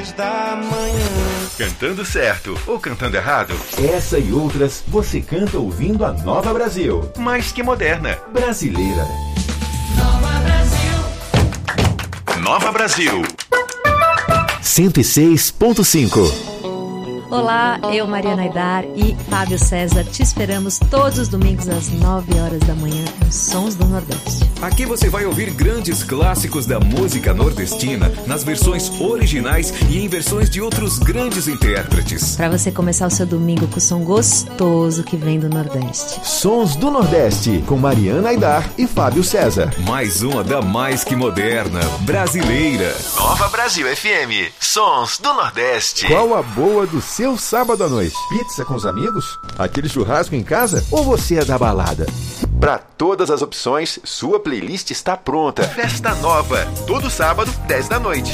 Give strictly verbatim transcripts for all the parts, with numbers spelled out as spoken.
horas da manhã. Cantando certo ou cantando errado? Essa e outras você canta ouvindo a Nova Brasil. Mais que moderna. Brasileira. Nova Brasil. Nova Brasil. cento e seis ponto cinco. Olá, eu, Mariana Aidar e Fábio César, te esperamos todos os domingos às nove horas da manhã nos Sons do Nordeste. Aqui você vai ouvir grandes clássicos da música nordestina nas versões originais e em versões de outros grandes intérpretes. Para você começar o seu domingo com o som gostoso que vem do Nordeste. Sons do Nordeste, com Mariana Aidar e Fábio César. Mais uma da mais que moderna, brasileira. Nova Brasil F M, Sons do Nordeste. Qual a boa do seu sábado à noite? Pizza com os amigos? Aquele churrasco em casa? Ou você é da balada? Para todas as opções, sua playlist está pronta. Festa Nova, todo sábado, dez da noite.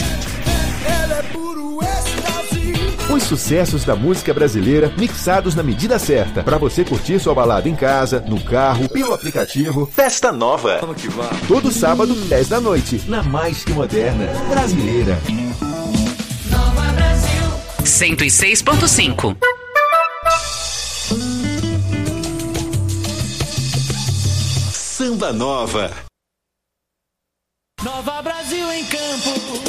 Os sucessos da música brasileira mixados na medida certa, para você curtir sua balada em casa, no carro, pelo aplicativo. Festa Nova. Todo sábado, dez da noite, na mais que moderna, brasileira. Nova Brasil. cento e seis ponto cinco. Samba Nova. Nova Brasil em campo.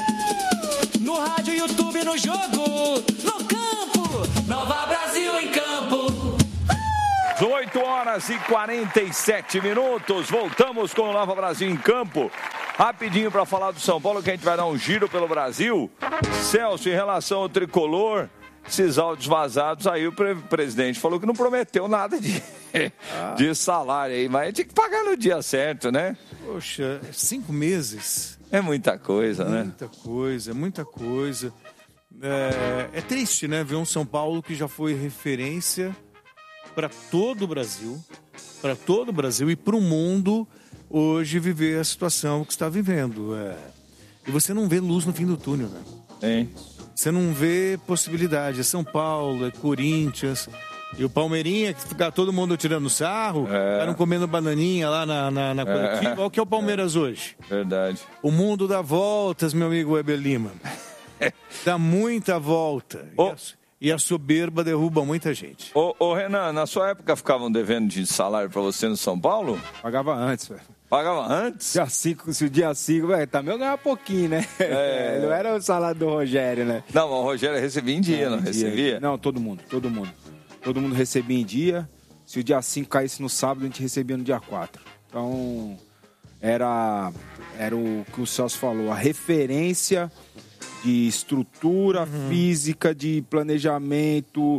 No rádio, YouTube, no jogo. No campo. Nova Brasil em campo. oito horas e quarenta e sete minutos. Voltamos com o Nova Brasil em campo. Rapidinho para falar do São Paulo, que a gente vai dar um giro pelo Brasil. Celso, em relação ao tricolor, esses áudios vazados, aí o pre- presidente falou que não prometeu nada de, ah. de salário aí, mas tinha que pagar no dia certo, né? Poxa, cinco meses. É muita coisa, muita né? Muita coisa, muita coisa. É, é triste, né? Ver um São Paulo que já foi referência para todo o Brasil, para todo o Brasil e para o mundo hoje viver a situação que está vivendo. É. E você não vê luz no fim do túnel, né? Sim. Você não vê possibilidade. É São Paulo, é Corinthians. E o Palmeirinha, que fica todo mundo tirando sarro, ficaram é. comendo bananinha lá na, na, na coletiva. É. Olha o que é o Palmeiras é. hoje. Verdade. O mundo dá voltas, meu amigo Weber Lima. Dá muita volta. Oh. E, a, e a soberba derruba muita gente. Ô, ô Renan, na sua época ficavam devendo de salário pra você no São Paulo? Pagava antes, velho. Pagava antes? Dia cinco, se o dia cinco, velho, também eu ganhava pouquinho, né? É. Não era o salário do Rogério, né? Não, mas o Rogério recebia em dia, não, não em recebia? Dia. Não, todo mundo, todo mundo. Todo mundo recebia em dia. Se o dia cinco caísse no sábado, a gente recebia no dia quatro. Então, era, era o que o Celso falou, a referência de estrutura uhum. física, de planejamento,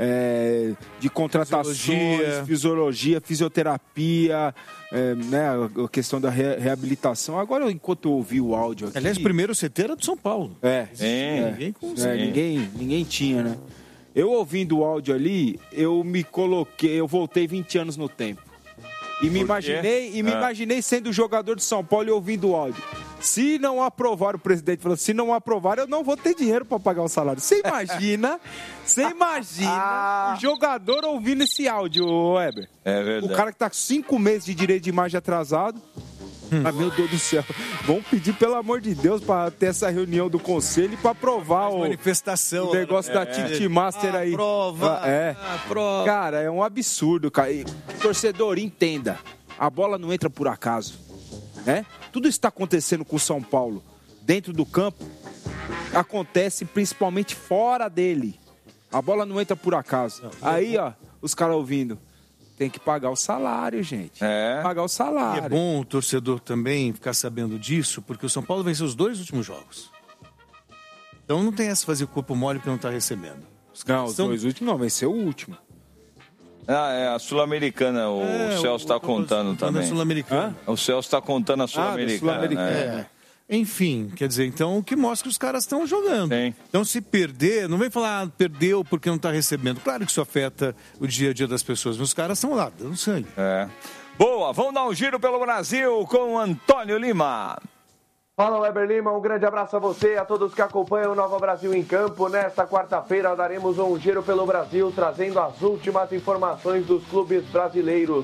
é, de contratações, fisiologia, fisiologia fisioterapia, é, né, a questão da re- reabilitação. Agora, enquanto eu ouvi o áudio aqui... Aliás, primeiro C T era do São Paulo. É, é, ninguém, é ninguém, ninguém tinha, né? Eu ouvindo o áudio ali, eu me coloquei, eu voltei vinte anos no tempo. E me imaginei, e me ah. imaginei sendo jogador de São Paulo e ouvindo o áudio. Se não aprovar, o presidente falou, se não aprovar, eu não vou ter dinheiro para pagar o salário. Você imagina, você imagina ah. o jogador ouvindo esse áudio, Weber. É verdade. O cara que tá com cinco meses de direito de imagem atrasado. Ah, meu Deus do céu. Vamos pedir, pelo amor de Deus, para ter essa reunião do conselho e para aprovar o, manifestação, o negócio é, da Titi Master aí. Aprova, é. aprova. Cara, é um absurdo, cara. E, torcedor, entenda. A bola não entra por acaso. Né? Tudo isso está acontecendo com o São Paulo dentro do campo. Acontece principalmente fora dele. A bola não entra por acaso. Não, aí, ó, os caras ouvindo. Tem que pagar o salário, gente. É. Pagar o salário. E é bom o torcedor também ficar sabendo disso, porque o São Paulo venceu os dois últimos jogos. Então não tem essa de fazer o corpo mole porque não está recebendo. Os não, os são... dois últimos não, venceu o último. Ah, é a Sul-Americana, o é, Celso está contando também. Sul-Americana. O Celso está contando a Sul-Americana. Ah, Sul-Americana. É. Enfim, quer dizer, então o que mostra que os caras estão jogando. Sim. Então se perder, não vem falar ah, perdeu porque não está recebendo. Claro que isso afeta o dia a dia das pessoas, mas os caras estão lá, dando sangue. É. Boa, vamos dar um giro pelo Brasil com o Antônio Lima. Fala, Weber Lima, um grande abraço a você e a todos que acompanham o Nova Brasil em Campo. Nesta quarta-feira daremos um giro pelo Brasil, trazendo as últimas informações dos clubes brasileiros.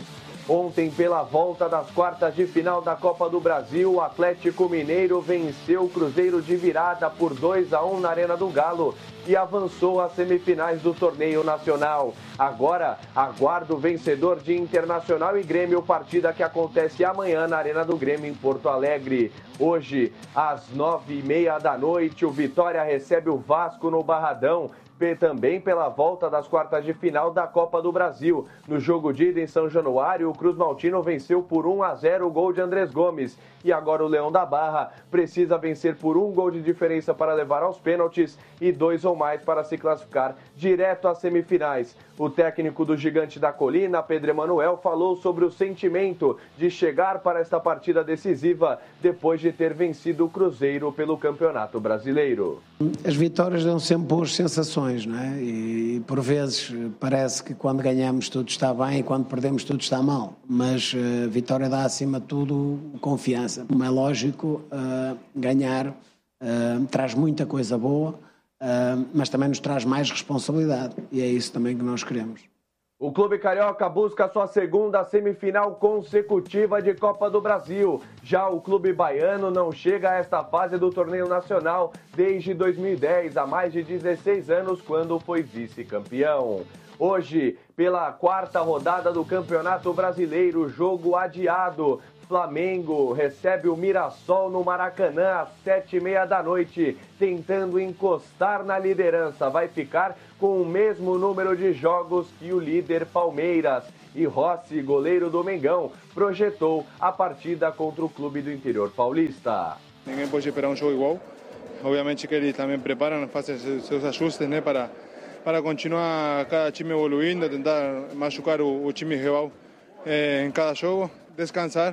Ontem, pela volta das quartas de final da Copa do Brasil, o Atlético Mineiro venceu o Cruzeiro de virada por dois a um na Arena do Galo e avançou às semifinais do torneio nacional. Agora, aguarda o vencedor de Internacional e Grêmio, partida que acontece amanhã na Arena do Grêmio, em Porto Alegre. Hoje, às nove e meia da noite, o Vitória recebe o Vasco no Barradão, também pela volta das quartas de final da Copa do Brasil. No jogo de ida em São Januário, o Cruz Maltino venceu por um a zero o gol de Andrés Gomes. E agora o Leão da Barra precisa vencer por um gol de diferença para levar aos pênaltis e dois ou mais para se classificar direto às semifinais. O técnico do Gigante da Colina, Pedro Emanuel, falou sobre o sentimento de chegar para esta partida decisiva depois de ter vencido o Cruzeiro pelo Campeonato Brasileiro. As vitórias dão sempre boas sensações, não é? E por vezes parece que quando ganhamos tudo está bem e quando perdemos tudo está mal. Mas a vitória dá acima de tudo confiança. Como é lógico, uh, ganhar uh, traz muita coisa boa, uh, mas também nos traz mais responsabilidade. E é isso também que nós queremos. O Clube Carioca busca sua segunda semifinal consecutiva de Copa do Brasil. Já o Clube Baiano não chega a esta fase do torneio nacional desde dois mil e dez, há mais de dezesseis anos, quando foi vice-campeão. Hoje, pela quarta rodada do Campeonato Brasileiro, jogo adiado. Flamengo recebe o Mirassol no Maracanã às sete e meia da noite, tentando encostar na liderança. Vai ficar com o mesmo número de jogos que o líder Palmeiras. E Rossi, goleiro do Mengão, projetou a partida contra o clube do interior paulista. Ninguém pode esperar um jogo igual. Obviamente que eles também preparam, fazem seus ajustes, né, para, para continuar cada time evoluindo, tentar machucar o, o time rival eh, em cada jogo, descansar.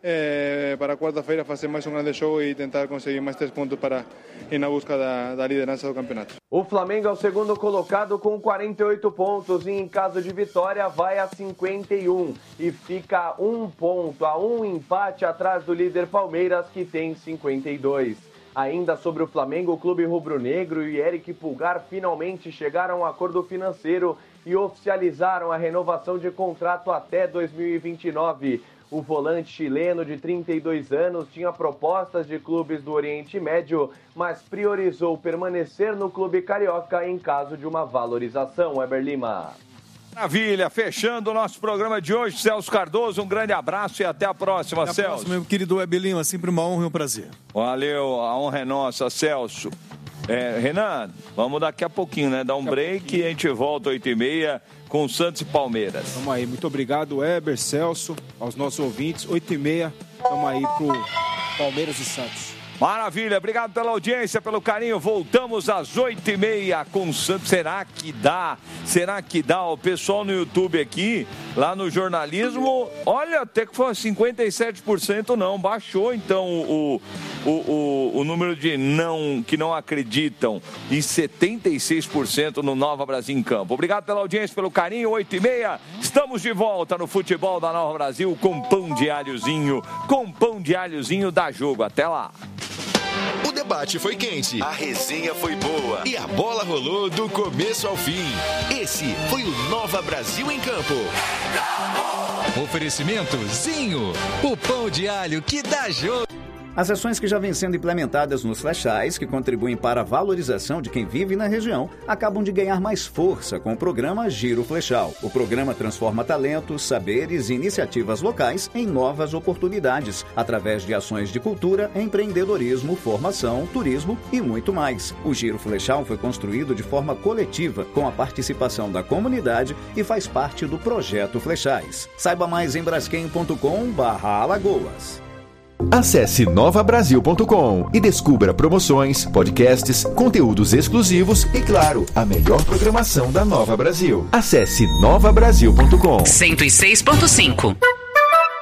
É, para quarta-feira fazer mais um grande jogo e tentar conseguir mais três pontos para ir na busca da, da liderança do campeonato. O Flamengo é o segundo colocado com quarenta e oito pontos e em caso de vitória vai a cinquenta e um e fica um ponto, a um empate atrás do líder Palmeiras, que tem cinquenta e dois. Ainda sobre o Flamengo, o clube rubro-negro e Eric Pulgar finalmente chegaram a um acordo financeiro e oficializaram a renovação de contrato até dois mil e vinte e nove. O volante chileno de trinta e dois anos tinha propostas de clubes do Oriente Médio, mas priorizou permanecer no clube carioca em caso de uma valorização. Weber Lima. Maravilha, fechando o nosso programa de hoje, Celso Cardoso, um grande abraço e até a próxima, até a Celso. Próxima, meu querido Weber Lima, sempre uma honra e um prazer. Valeu, a honra é nossa, Celso. É, Renan, vamos daqui a pouquinho, né? Dar um break e a gente volta às oito e meia com Santos e Palmeiras. Vamos aí, muito obrigado, Weber, Celso, aos nossos ouvintes. oito e meia, vamos aí pro Palmeiras e Santos. Maravilha, obrigado pela audiência, pelo carinho. Voltamos às oito e meia com o Santos. Será que dá? Será que dá? O pessoal no YouTube aqui, lá no jornalismo, olha, até que foi cinquenta e sete por cento não. Baixou então o, o, o, o número de não, que não acreditam, em setenta e seis por cento no Nova Brasil em Campo. Obrigado pela audiência, pelo carinho. oito e meia, estamos de volta no futebol da Nova Brasil com pão de alhozinho. Com pão de alhozinho dá jogo. Até lá. O debate foi quente, a resenha foi boa e a bola rolou do começo ao fim. Esse foi o Nova Brasil em Campo. Oferecimento Zinho, o pão de alho que dá jogo. As ações que já vêm sendo implementadas nos flechais, que contribuem para a valorização de quem vive na região, acabam de ganhar mais força com o programa Giro Flechal. O programa transforma talentos, saberes e iniciativas locais em novas oportunidades, através de ações de cultura, empreendedorismo, formação, turismo e muito mais. O Giro Flechal foi construído de forma coletiva, com a participação da comunidade e faz parte do Projeto Flechais. Saiba mais em braskem ponto com barra Alagoas. Acesse nova brasil ponto com e descubra promoções, podcasts, conteúdos exclusivos e, claro, a melhor programação da Nova Brasil. Acesse nova brasil ponto com. cento e seis ponto cinco.